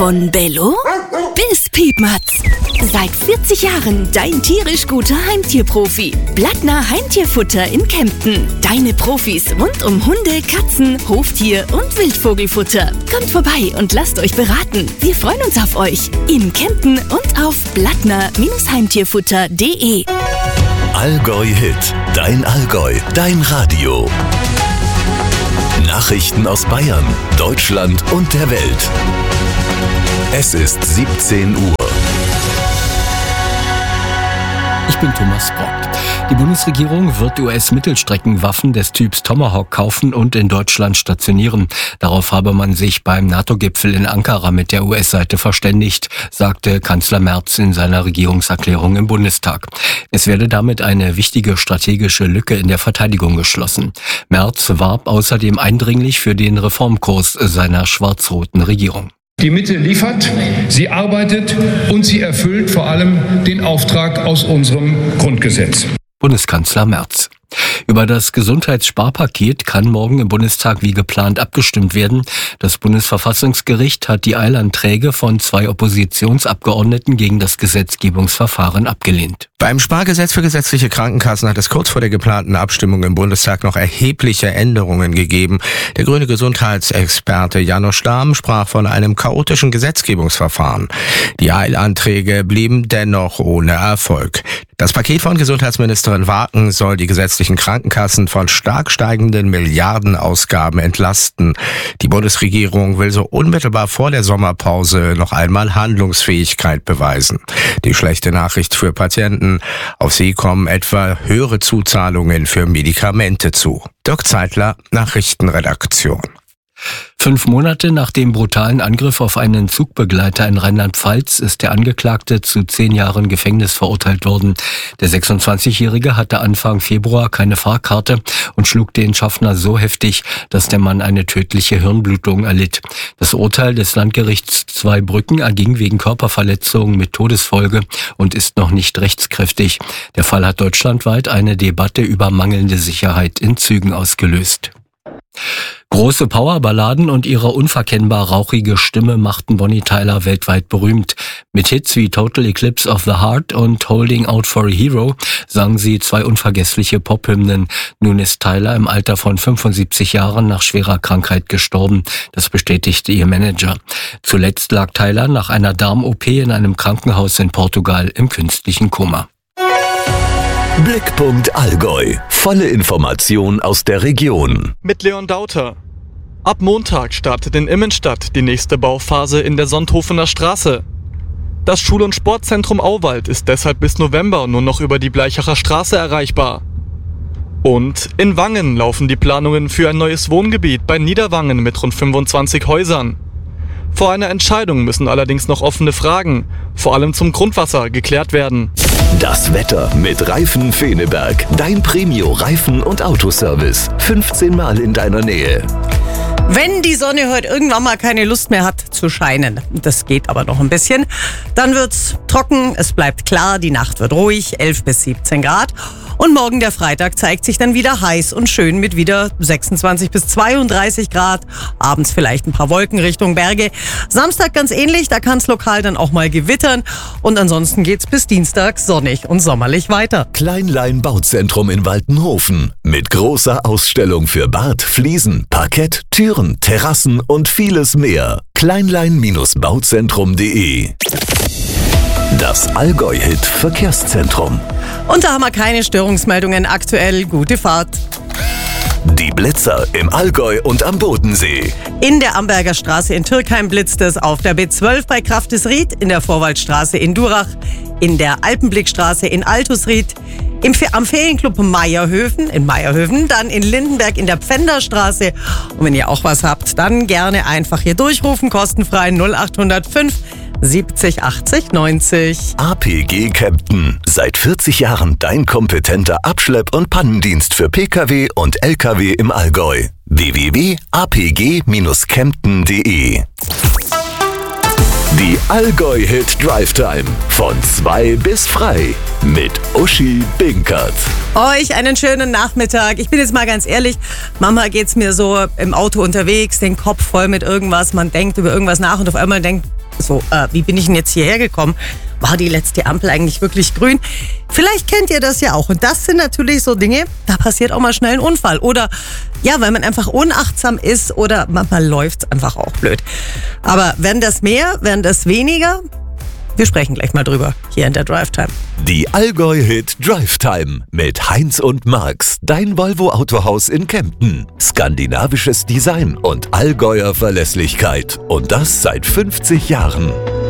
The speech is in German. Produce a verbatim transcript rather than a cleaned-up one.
Von Bello bis Piepmatz. Seit vierzig Jahren dein tierisch guter Heimtierprofi. Blattner Heimtierfutter in Kempten. Deine Profis rund um Hunde, Katzen, Hoftier und Wildvogelfutter. Kommt vorbei und lasst euch beraten. Wir freuen uns auf euch. In Kempten und auf blattner Heimtierfutter punkt de. Allgäu Hit. Dein Allgäu. Dein Radio. Nachrichten aus Bayern, Deutschland und der Welt. Es ist siebzehn Uhr. Ich bin Thomas Brock. Die Bundesregierung wird U S-Mittelstreckenwaffen des Typs Tomahawk kaufen und in Deutschland stationieren. Darauf habe man sich beim NATO-Gipfel in Ankara mit der U S-Seite verständigt, sagte Kanzler Merz in seiner Regierungserklärung im Bundestag. Es werde damit eine wichtige strategische Lücke in der Verteidigung geschlossen. Merz warb außerdem eindringlich für den Reformkurs seiner schwarz-roten Regierung. Die Mitte liefert, sie arbeitet und sie erfüllt vor allem den Auftrag aus unserem Grundgesetz. Bundeskanzler Merz. Über das Gesundheitssparpaket kann morgen im Bundestag wie geplant abgestimmt werden. Das Bundesverfassungsgericht hat die Eilanträge von zwei Oppositionsabgeordneten gegen das Gesetzgebungsverfahren abgelehnt. Beim Spargesetz für gesetzliche Krankenkassen hat es kurz vor der geplanten Abstimmung im Bundestag noch erhebliche Änderungen gegeben. Der grüne Gesundheitsexperte Janosch Dahm sprach von einem chaotischen Gesetzgebungsverfahren. Die Eilanträge blieben dennoch ohne Erfolg. Das Paket von Gesundheitsministerin Waken soll die gesetzlichen Krankenkassen von stark steigenden Milliardenausgaben entlasten. Die Bundesregierung will so unmittelbar vor der Sommerpause noch einmal Handlungsfähigkeit beweisen. Die schlechte Nachricht für Patienten: Auf sie kommen etwa höhere Zuzahlungen für Medikamente zu. Dirk Zeitler, Nachrichtenredaktion. Fünf Monate nach dem brutalen Angriff auf einen Zugbegleiter in Rheinland-Pfalz ist der Angeklagte zu zehn Jahren Gefängnis verurteilt worden. Der sechsundzwanzigjährige hatte Anfang Februar keine Fahrkarte und schlug den Schaffner so heftig, dass der Mann eine tödliche Hirnblutung erlitt. Das Urteil des Landgerichts Zweibrücken erging wegen Körperverletzung mit Todesfolge und ist noch nicht rechtskräftig. Der Fall hat deutschlandweit eine Debatte über mangelnde Sicherheit in Zügen ausgelöst. Große Powerballaden und ihre unverkennbar rauchige Stimme machten Bonnie Tyler weltweit berühmt. Mit Hits wie Total Eclipse of the Heart und Holding Out for a Hero sang sie zwei unvergessliche Pophymnen. Nun ist Tyler im Alter von fünfundsiebzig Jahren nach schwerer Krankheit gestorben. Das bestätigte ihr Manager. Zuletzt lag Tyler nach einer Darm-O P in einem Krankenhaus in Portugal im künstlichen Koma. Blickpunkt Allgäu. Volle Information aus der Region. Mit Leon Dauter. Ab Montag startet in Immenstadt die nächste Bauphase in der Sonthofener Straße. Das Schul- und Sportzentrum Auwald ist deshalb bis November nur noch über die Bleichacher Straße erreichbar. Und in Wangen laufen die Planungen für ein neues Wohngebiet bei Niederwangen mit rund fünfundzwanzig Häusern. Vor einer Entscheidung müssen allerdings noch offene Fragen, vor allem zum Grundwasser, geklärt werden. Das Wetter mit Reifen Feneberg. Dein Premio-Reifen- und Autoservice. fünfzehn Mal in deiner Nähe. Wenn die Sonne heute irgendwann mal keine Lust mehr hat zu scheinen, das geht aber noch ein bisschen, dann wird's trocken, es bleibt klar, die Nacht wird ruhig, elf bis siebzehn Grad. Und morgen der Freitag zeigt sich dann wieder heiß und schön mit wieder sechsundzwanzig bis zweiunddreißig Grad. Abends vielleicht ein paar Wolken Richtung Berge. Samstag ganz ähnlich, da kann es lokal dann auch mal gewittern. Und ansonsten geht's bis Dienstag sonnig und sommerlich weiter. Kleinlein Bauzentrum in Waltenhofen. Mit großer Ausstellung für Bad, Fliesen, Parkett, Türen, Terrassen und vieles mehr. kleinlein Bauzentrum punkt de. Das Allgäu-Hit Verkehrszentrum. Und da haben wir keine Störungsmeldungen aktuell. Gute Fahrt. Die Blitzer im Allgäu und am Bodensee. In der Amberger Straße in Türkheim blitzt es, auf der B zwölf bei Kraftisried, in der Vorwaldstraße in Durach, in der Alpenblickstraße in Altusried, im, am Ferienclub Meierhöfen, in Meierhöfen, dann in Lindenberg in der Pfänderstraße. Und wenn ihr auch was habt, dann gerne einfach hier durchrufen, kostenfrei null acht null fünf siebzig achtzig neunzig. A P G Kempten. Seit vierzig Jahren dein kompetenter Abschlepp- und Pannendienst für Pkw und Lkw im Allgäu. w w w punkt a p g kempten punkt de. Die Allgäu-Hit Drive Time. Von zwei bis frei. Mit Uschi Binkert. Euch einen schönen Nachmittag. Ich bin jetzt mal ganz ehrlich, Mama geht's mir so im Auto unterwegs, den Kopf voll mit irgendwas. Man denkt über irgendwas nach und auf einmal denkt, So, äh, wie bin ich denn jetzt hierher gekommen? War die letzte Ampel eigentlich wirklich grün? Vielleicht kennt ihr das ja auch. Und das sind natürlich so Dinge, da passiert auch mal schnell ein Unfall. Oder ja, weil man einfach unachtsam ist oder manchmal läuft es einfach auch blöd. Aber werden das mehr, werden das weniger? Wir sprechen gleich mal drüber hier in der Drive-Time. Die Allgäu-Hit Drive-Time mit Heinz und Marx, dein Volvo-Autohaus in Kempten. Skandinavisches Design und Allgäuer Verlässlichkeit. Und das seit fünfzig Jahren.